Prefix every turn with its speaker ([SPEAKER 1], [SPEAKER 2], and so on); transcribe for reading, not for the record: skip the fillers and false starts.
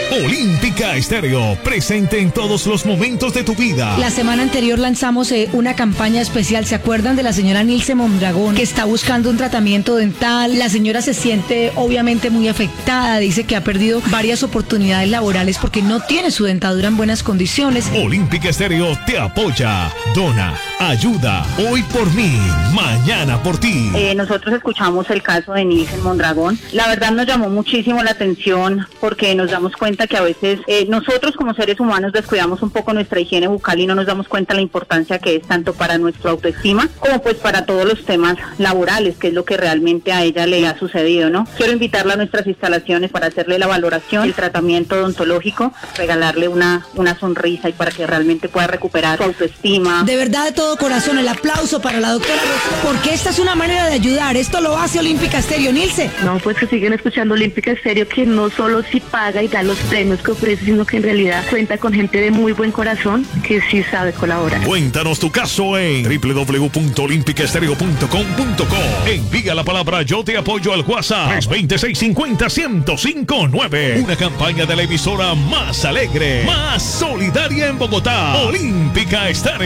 [SPEAKER 1] Olímpica Estéreo, presente en todos los momentos de tu vida.
[SPEAKER 2] La semana anterior lanzamos una campaña especial. ¿Se acuerdan de la señora Nilce Mondragón, que está buscando un tratamiento dental? La señora se siente obviamente muy afectada, dice que ha perdido varias oportunidades laborales porque no tiene su dentadura en buenas condiciones.
[SPEAKER 1] Olímpica Estéreo te apoya, dona, ayuda, hoy por mí, mañana por ti.
[SPEAKER 3] Nosotros escuchamos el caso de Nilce Mondragón. La verdad nos llamó muchísimo la atención porque nos damos cuenta que a veces nosotros como seres humanos descuidamos un poco nuestra higiene bucal y no nos damos cuenta la importancia que es tanto para nuestra autoestima como pues para todos los temas laborales, que es lo que realmente a ella le ha sucedido, ¿no? Quiero invitarla a nuestras instalaciones para hacerle la valoración, el tratamiento odontológico, regalarle una sonrisa y para que realmente pueda recuperar su autoestima.
[SPEAKER 2] De verdad, de todo corazón, el aplauso para la doctora Rosa, porque esta es una manera de ayudar. Esto lo hace Olímpica Estéreo. Nilce.
[SPEAKER 4] No, pues que siguen escuchando Olímpica Estéreo, que no solo sí paga y da los premios que ofrece, sino que en realidad cuenta con gente de muy buen corazón que sí sabe colaborar.
[SPEAKER 1] Cuéntanos tu caso en www.olimpicaestereo.com.co. Envía la palabra "yo te apoyo" al WhatsApp 2650-1059. Una campaña de la emisora más alegre, más solidaria en Bogotá. Olímpica Estéreo.